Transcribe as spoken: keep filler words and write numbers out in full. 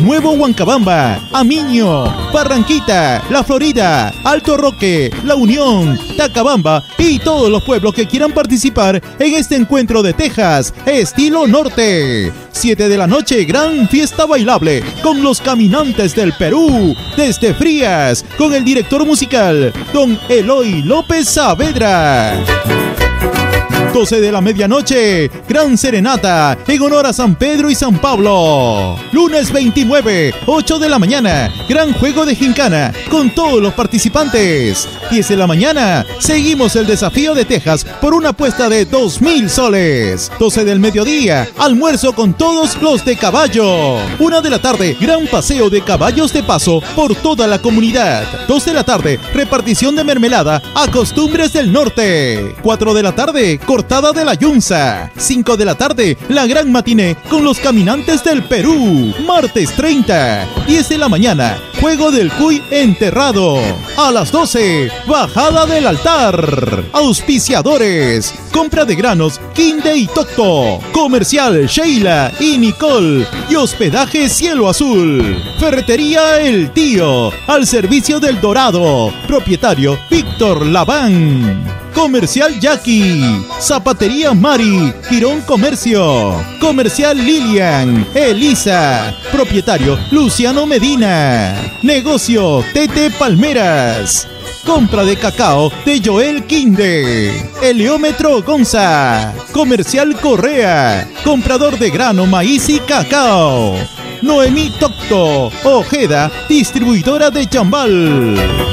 Nuevo Huancabamba, Aminio, Barranquita, La Florida, Alto Roque, La Unión, Tacabamba y todos los pueblos que quieran participar en este encuentro de Texas, estilo norte. siete de la noche, gran fiesta bailable con los caminantes del Perú, desde Frías, con el director musical, don Eloy López Saavedra. doce de la medianoche, gran serenata en honor a San Pedro y San Pablo. Lunes veintinueve, ocho de la mañana, gran juego de gincana con todos los participantes. diez de la mañana, seguimos el desafío de Texas por una apuesta de dos mil soles. doce del mediodía, almuerzo con todos los de caballo. una de la tarde, gran paseo de caballos de paso por toda la comunidad. dos de la tarde, repartición de mermelada a Costumbres del Norte. cuatro de la tarde, cortada de la Yunza. cinco de la tarde, la gran matiné con los caminantes del Perú. Martes treinta. diez de la mañana, juego del cuy enterrado. A las doce, bajada del altar. Auspiciadores: compra de granos Quinde y Tocto. Comercial Sheila y Nicole. Y hospedaje Cielo Azul. Ferretería El Tío, al servicio del Dorado. Propietario Víctor Laván. Comercial Jackie, Zapatería Mari, Girón Comercio, Comercial Lilian, Elisa, Propietario Luciano Medina, Negocio Tete Palmeras, Compra de cacao de Joel Quinde, Heliómetro Gonza, Comercial Correa, Comprador de grano, maíz y cacao, Noemí Tocto, Ojeda, distribuidora de Chambal.